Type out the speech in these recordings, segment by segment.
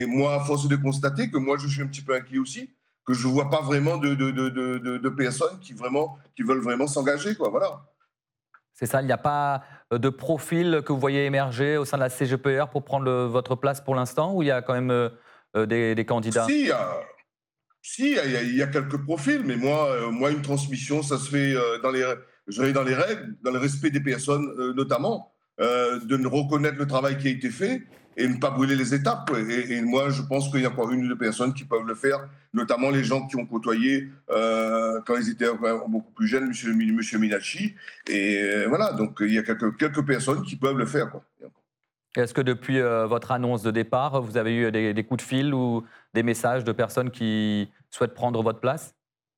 Et moi, à force de constater que moi, je suis un petit peu inquiet aussi, que je ne vois pas vraiment de personnes qui veulent vraiment s'engager, quoi, voilà. C'est ça, il n'y a pas de profil que vous voyez émerger au sein de la CGPER pour prendre votre place pour l'instant, ou il y a quand même des candidats? Si, si, il y a quelques profils, mais moi, une transmission, ça se fait dans les règles, dans le respect des personnes, notamment, de ne reconnaître le travail qui a été fait et ne pas brûler les étapes, quoi. Et moi, je pense qu'il y a encore une ou deux personnes qui peuvent le faire, notamment les gens qui ont côtoyé, quand ils étaient beaucoup plus jeunes, monsieur Minachi. Et voilà, donc il y a quelques personnes qui peuvent le faire, quoi. Est-ce que depuis votre annonce de départ, vous avez eu des coups de fil ou des messages de personnes qui souhaitent prendre votre place?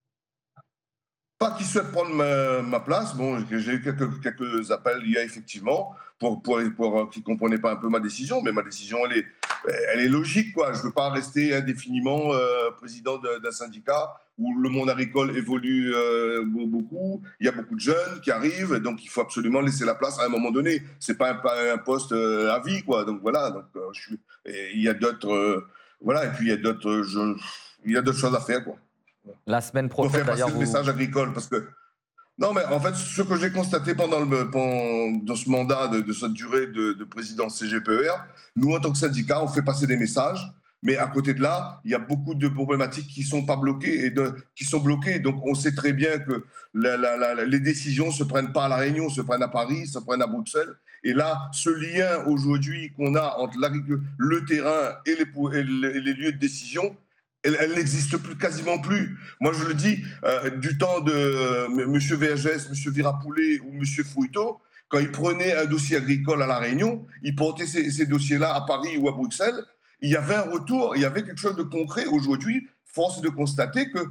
Pas qui souhaite prendre ma place. Bon, j'ai eu quelques appels il y a effectivement qui ne comprenaient pas un peu ma décision, mais ma décision, elle est logique, quoi. Je ne veux pas rester indéfiniment président d'un syndicat où le monde agricole évolue beaucoup. Il y a beaucoup de jeunes qui arrivent, donc il faut absolument laisser la place à un moment donné. C'est pas un poste à vie, quoi. Donc voilà. Donc et il y a d'autres, voilà. Et puis il y a d'autres choses à faire, quoi. La semaine Pour prochaine, faire passer d'ailleurs, le vous... message agricole, parce que non, mais en fait, ce que j'ai constaté dans ce mandat de cette durée de président CGPER, nous, en tant que syndicat, on fait passer des messages, mais à côté de là, il y a beaucoup de problématiques qui sont pas bloquées qui sont bloquées. Donc, on sait très bien que les décisions se prennent pas à La Réunion, se prennent à Paris, se prennent à Bruxelles. Et là, ce lien aujourd'hui qu'on a entre le terrain et les lieux de décision, elle n'existe plus, quasiment plus. Moi, je le dis, du temps de M. Vergès, M. Virapoulet ou M. Fruito, quand ils prenaient un dossier agricole à La Réunion, ils portaient ces dossiers-là à Paris ou à Bruxelles. Il y avait un retour, il y avait quelque chose de concret. Aujourd'hui, force est de constater que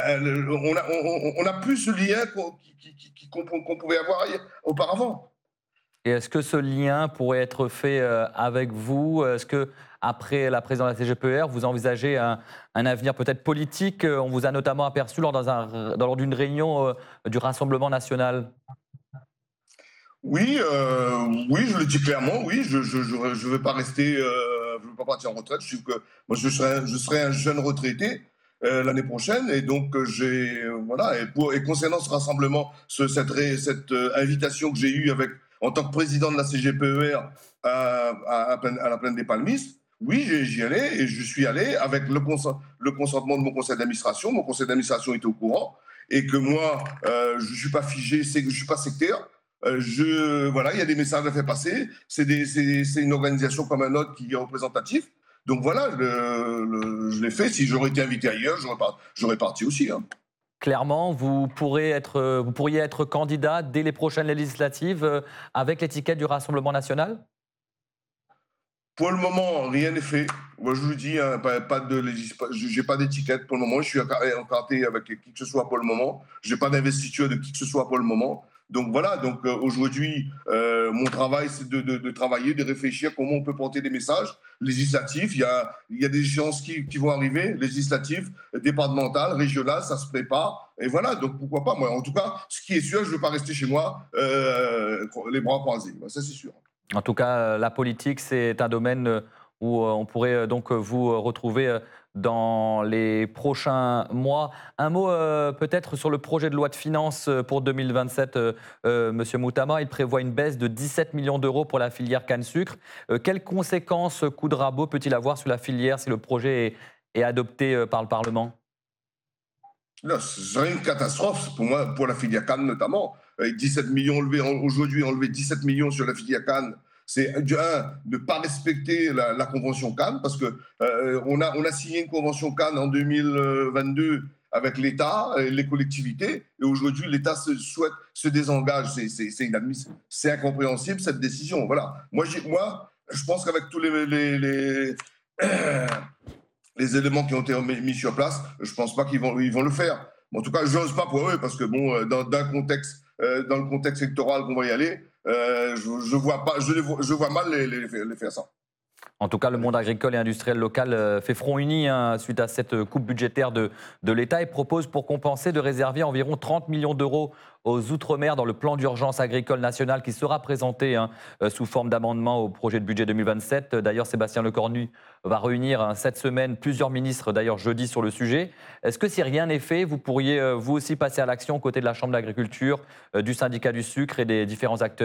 on a plus ce lien qu'on pouvait avoir auparavant. Et est-ce que ce lien pourrait être fait avec vous? Est-ce que après la présidence de la CGPER, vous envisagez un avenir peut-être politique? On vous a notamment aperçu lors d'une réunion du Rassemblement national. Oui, oui, je le dis clairement. Oui, je veux pas rester, je veux pas partir en retraite. Moi, je serai un jeune retraité l'année prochaine, et donc voilà. Et concernant ce rassemblement, cette invitation que j'ai eue en tant que président de la CGPER à la plaine des Palmistes, oui, j'y allais et je suis allé avec le consentement de mon conseil d'administration. Mon conseil d'administration était au courant et que moi, je suis pas figé, je suis pas sectaire. Voilà, il y a des messages à faire passer. C'est une organisation comme un autre qui est représentatif. Donc voilà, je l'ai fait. Si j'aurais été invité ailleurs, j'aurais parti aussi, hein. Clairement, vous pourriez être candidat dès les prochaines législatives avec l'étiquette du Rassemblement national? Pour le moment, rien n'est fait. Moi, je vous dis, hein, j'ai pas d'étiquette pour le moment. Je suis encarté avec qui que ce soit pour le moment. J'ai pas d'investiture de qui que ce soit pour le moment. Donc voilà. Donc aujourd'hui, mon travail, c'est de travailler, de réfléchir comment on peut porter des messages législatifs. Il y a des échéances qui vont arriver, législatives, départementales, régionales. Ça se prépare. Et voilà. Donc pourquoi pas. Moi, en tout cas, ce qui est sûr, je ne veux pas rester chez moi les bras croisés. Ça, c'est sûr. En tout cas, la politique, c'est un domaine où on pourrait donc vous retrouver dans les prochains mois. Un mot peut-être sur le projet de loi de finances pour 2027, Monsieur Moutama. Il prévoit une baisse de 17 millions d'euros pour la filière canne-sucre. Quelles conséquences, coup de rabot, peut-il avoir sur la filière si le projet est adopté par le Parlement? Là, ce serait une catastrophe pour moi, pour la filière Cannes notamment. Avec 17 millions aujourd'hui, enlever 17 millions sur la filière Cannes, c'est de ne pas respecter la convention Cannes, parce que on a signé une convention Cannes en 2022 avec l'État et les collectivités, et aujourd'hui l'État se désengage. C'est inadmissible, c'est incompréhensible cette décision. Voilà. Moi, je pense qu'avec tous les éléments qui ont été mis sur place, je pense pas ils vont le faire. Mais en tout cas, j'ose pas pour eux, parce que bon, dans le contexte électoral qu'on va y aller, je vois pas, je vois mal les faire ça. En tout cas, le monde agricole et industriel local fait front uni suite à cette coupe budgétaire de l'État et propose pour compenser de réserver environ 30 millions d'euros aux Outre-mer dans le plan d'urgence agricole national qui sera présenté sous forme d'amendement au projet de budget 2027. D'ailleurs, Sébastien Lecornu va réunir cette semaine plusieurs ministres, d'ailleurs jeudi, sur le sujet. Est-ce que si rien n'est fait, vous pourriez vous aussi passer à l'action aux côtés de la Chambre d'agriculture, du syndicat du sucre et des différents acteurs ?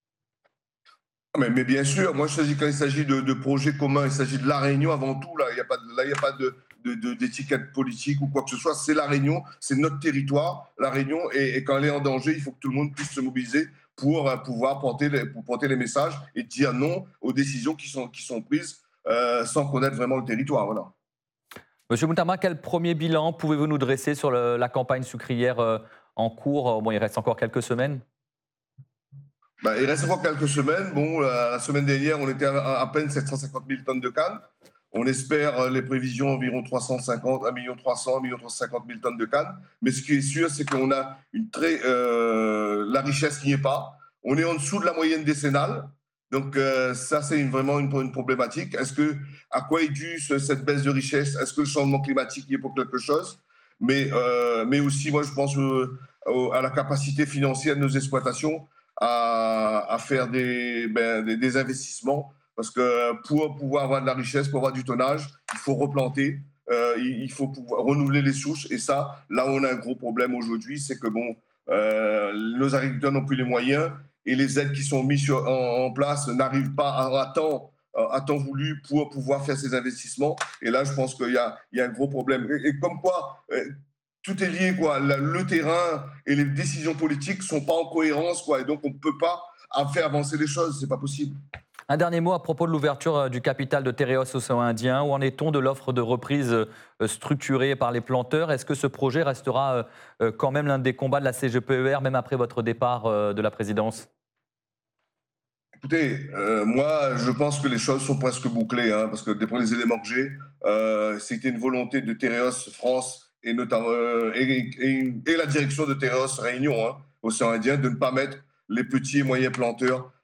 Mais bien sûr, moi quand il s'agit de projets communs, il s'agit de La Réunion avant tout. Là, il n'y a pas, d'étiquette politique ou quoi que ce soit. C'est La Réunion, c'est notre territoire, La Réunion. Et quand elle est en danger, il faut que tout le monde puisse se mobiliser pour pouvoir porter les messages et dire non aux décisions qui sont prises sans connaître vraiment le territoire. Voilà. Monsieur Moutama, quel premier bilan pouvez-vous nous dresser sur la campagne sucrière en cours ? Bon, il reste encore quelques semaines. Il reste encore quelques semaines. Bon, la semaine dernière, on était à peine 750 000 tonnes de canne. On espère les prévisions environ 350, 1 300 000, 1 350 000 tonnes de canne. Mais ce qui est sûr, c'est qu'on a la richesse n'y est pas. On est en dessous de la moyenne décennale. Donc ça, c'est vraiment une problématique. À quoi est due cette baisse de richesse ? Est-ce que le changement climatique y est pour quelque chose ? Mais aussi, moi, je pense à la capacité financière de nos exploitations à faire des investissements, parce que pour pouvoir avoir de la richesse, pour avoir du tonnage, il faut replanter, il faut pouvoir renouveler les souches, et ça, là où on a un gros problème aujourd'hui, c'est que nos agriculteurs n'ont plus les moyens, et les aides qui sont mises en place n'arrivent pas à temps voulu pour pouvoir faire ces investissements, et là je pense qu'il y a un gros problème, et comme quoi tout est lié, quoi. Le terrain et les décisions politiques ne sont pas en cohérence, quoi. Et donc, on ne peut pas faire avancer les choses. Ce n'est pas possible. Un dernier mot à propos de l'ouverture du capital de Tereos Océan Indien. Où en est-on de l'offre de reprise structurée par les planteurs ? Est-ce que ce projet restera quand même l'un des combats de la CGPER, même après votre départ de la présidence ? Écoutez, moi, je pense que les choses sont presque bouclées, parce que d'après les éléments que j'ai, c'était une volonté de Tereos France et la direction de Tereos Réunion, Océan Indien, de ne pas mettre les petits et moyens planteurs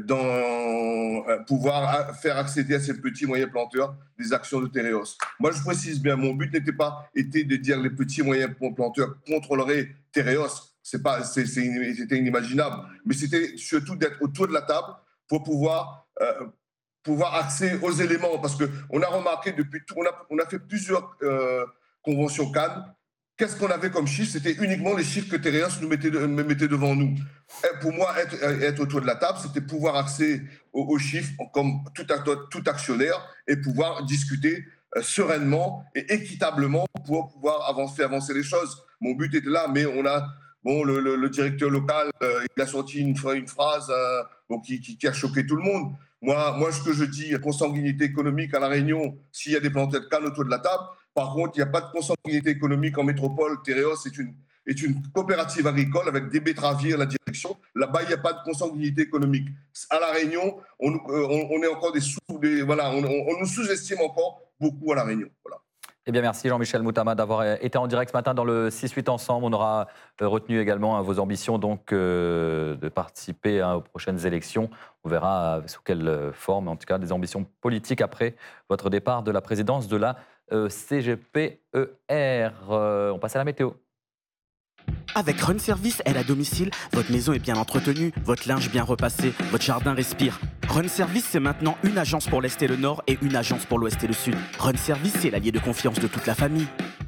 pouvoir faire accéder à ces petits et moyens planteurs des actions de Tereos. Moi, je précise bien, mon but n'était pas été de dire les petits et moyens planteurs contrôleraient Tereos. C'était inimaginable. Mais c'était surtout d'être autour de la table pour pouvoir accéder aux éléments. Parce qu'on a remarqué on a fait plusieurs conventions Cannes. Qu'est-ce qu'on avait comme chiffres ? C'était uniquement les chiffres que Tereos nous mettait devant nous. Et pour moi, être autour de la table, c'était pouvoir accéder aux chiffres comme tout actionnaire et pouvoir discuter sereinement et équitablement pour pouvoir faire avancer les choses. Mon but était là, mais on a le directeur local, il a sorti une phrase qui a choqué tout le monde. Moi, ce que je dis, consanguinité économique à La Réunion, s'il y a des planteurs de canne autour de la table. Par contre, il n'y a pas de consanguinité économique en métropole. Tereos est une coopérative agricole avec des betteraviers à la direction. Là-bas, il n'y a pas de consanguinité économique. À La Réunion, on est encore on nous sous-estime encore beaucoup à La Réunion. Voilà. Eh bien, merci Jean-Michel Moutama d'avoir été en direct ce matin dans le 6-8 Ensemble. On aura retenu également vos ambitions donc, de participer aux prochaines élections. On verra sous quelle forme, en tout cas des ambitions politiques après votre départ de la présidence de la CGPER. On passe à la météo. Avec Run Service aide à domicile, votre maison est bien entretenue, votre linge bien repassé, votre jardin respire. Run Service, c'est maintenant une agence pour l'Est et le Nord et une agence pour l'Ouest et le Sud. Run Service, c'est l'allié de confiance de toute la famille.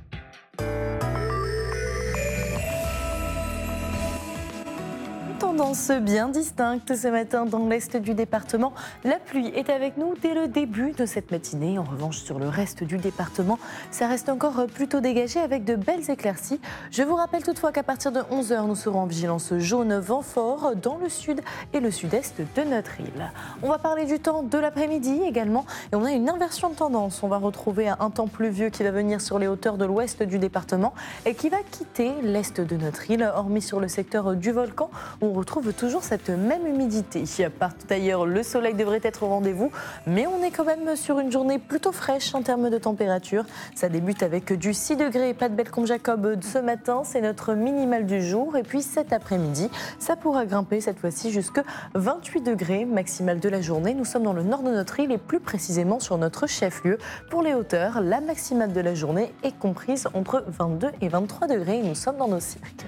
Tendance bien distincte ce matin dans l'est du département. La pluie est avec nous dès le début de cette matinée. En revanche, sur le reste du département, ça reste encore plutôt dégagé avec de belles éclaircies. Je vous rappelle toutefois qu'à partir de 11h, nous serons en vigilance jaune vent fort dans le sud et le sud-est de notre île. On va parler du temps de l'après-midi également et on a une inversion de tendance. On va retrouver un temps pluvieux qui va venir sur les hauteurs de l'ouest du département et qui va quitter l'est de notre île, hormis sur le secteur du volcan où on retrouve retrouve toujours cette même humidité. Partout ailleurs, le soleil devrait être au rendez-vous, mais on est quand même sur une journée plutôt fraîche en termes de température. Ça débute avec du 6 degrés, pas de Bellecombe Jacob ce matin, c'est notre minimal du jour. Et puis cet après-midi, ça pourra grimper cette fois-ci jusqu'à 28 degrés, maximal de la journée. Nous sommes dans le nord de notre île et plus précisément sur notre chef-lieu. Pour les hauteurs, la maximale de la journée est comprise entre 22 et 23 degrés. Nous sommes dans nos cirques.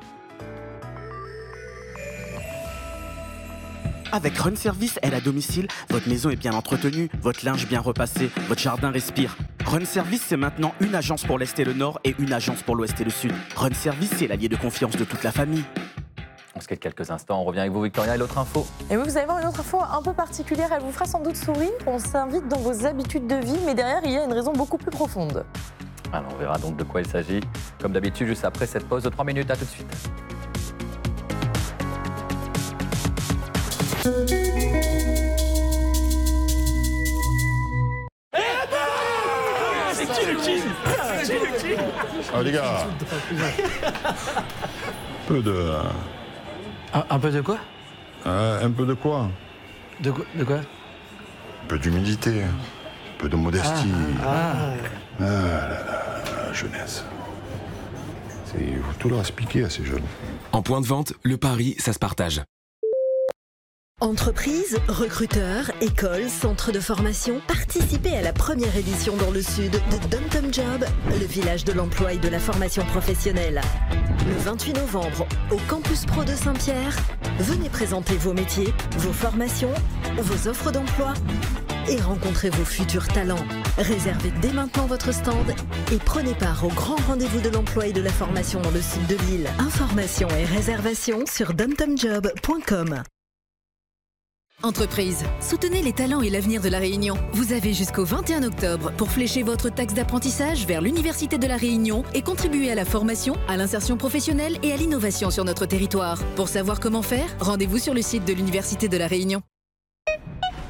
Avec Run Service aide à domicile, votre maison est bien entretenue, votre linge bien repassé, votre jardin respire. Run Service, c'est maintenant une agence pour l'Est et le Nord et une agence pour l'Ouest et le Sud. Run Service, c'est l'allié de confiance de toute la famille. On se quitte quelques instants, on revient avec vous Victoria et l'autre info. Et vous allez voir une autre info un peu particulière, elle vous fera sans doute sourire. On s'invite dans vos habitudes de vie, mais derrière il y a une raison beaucoup plus profonde. Alors on verra donc de quoi il s'agit. Comme d'habitude, juste après cette pause de 3 minutes, à tout de suite. Ah les gars, peu de... Un peu de quoi? un peu de quoi? De quoi? Un peu d'humilité, un peu de modestie. Ah là là, la jeunesse. Il faut tout leur expliquer à ces jeunes. En point de vente, le pari, ça se partage. Entreprises, recruteurs, écoles, centres de formation, participez à la première édition dans le sud de Dom Job, le village de l'emploi et de la formation professionnelle. Le 28 novembre, au Campus Pro de Saint-Pierre, venez présenter vos métiers, vos formations, vos offres d'emploi et rencontrez vos futurs talents. Réservez dès maintenant votre stand et prenez part au grand rendez-vous de l'emploi et de la formation dans le sud de l'île. Informations et réservations sur domtomjob.com. Entreprise, soutenez les talents et l'avenir de La Réunion. Vous avez jusqu'au 21 octobre pour flécher votre taxe d'apprentissage vers l'Université de La Réunion et contribuer à la formation, à l'insertion professionnelle et à l'innovation sur notre territoire. Pour savoir comment faire, rendez-vous sur le site de l'Université de La Réunion. Allô ?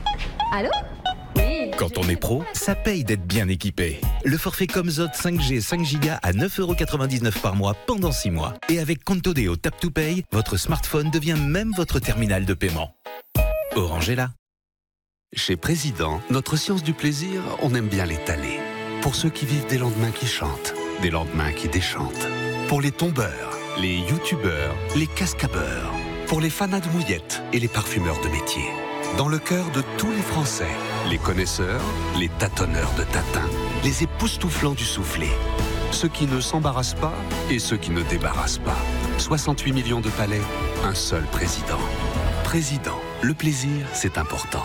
Quand on est pro, ça paye d'être bien équipé. Le forfait Comzot 5G 5Go à 9,99 € par mois pendant 6 mois. Et avec Contodeo Tap to Pay, votre smartphone devient même votre terminal de paiement. Orange est là. Chez Président, notre science du plaisir, on aime bien l'étaler. Pour ceux qui vivent des lendemains qui chantent, des lendemains qui déchantent. Pour les tombeurs, les youtubeurs, les cascabeurs. Pour les fanas de mouillettes et les parfumeurs de métier. Dans le cœur de tous les Français, les connaisseurs, les tâtonneurs de tatins, les époustouflants du soufflé. Ceux qui ne s'embarrassent pas et ceux qui ne débarrassent pas. 68 millions de palais, un seul président. Président, le plaisir, c'est important.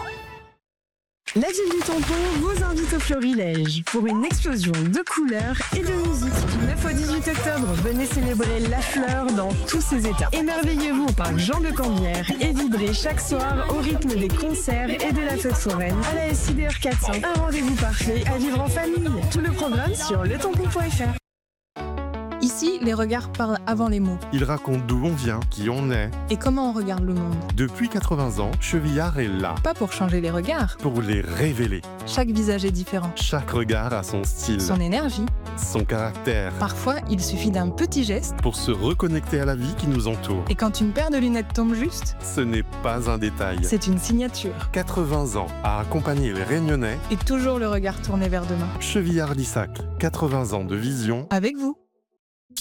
La ville du tampon vous invite au Florilège pour une explosion de couleurs et de musique. Du 9 au 18 octobre, venez célébrer la fleur dans tous ses états. Émerveillez-vous au parc Jean de Cambière et vibrez chaque soir au rythme des concerts et de la fête foraine à la SIDR 400. Un rendez-vous parfait à vivre en famille. Tout le programme sur letampon.fr. Ici, les regards parlent avant les mots. Ils racontent d'où on vient, qui on est. Et comment on regarde le monde. Depuis 80 ans, Chevillard est là. Pas pour changer les regards. Pour les révéler. Chaque visage est différent. Chaque regard a son style. Son énergie. Son caractère. Parfois, il suffit d'un petit geste. Pour se reconnecter à la vie qui nous entoure. Et quand une paire de lunettes tombe juste. Ce n'est pas un détail. C'est une signature. 80 ans à accompagner les Réunionnais. Et toujours le regard tourné vers demain. Chevillard-Lissac, 80 ans de vision. Avec vous.